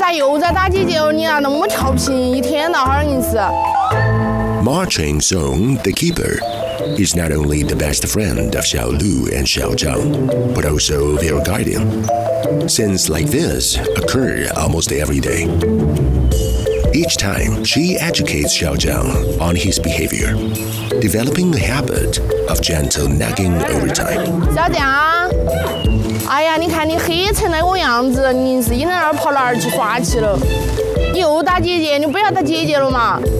呀，又在打姐姐哦，你啊那么调皮，一天到晚硬是。 Marching Song, the keeper, is not only the best friend of Xiao Lu and Xiao Zhang, but also their guardian. Scenes like this occur almost every day. Each time, she educates Xiao Zhang on his behavior, developing a habit of gentle nagging over time. 小江，哎呀，你看你黑成那个样子，你是一在那儿跑哪儿去耍去了？你又打姐姐，你不要打姐姐了嘛？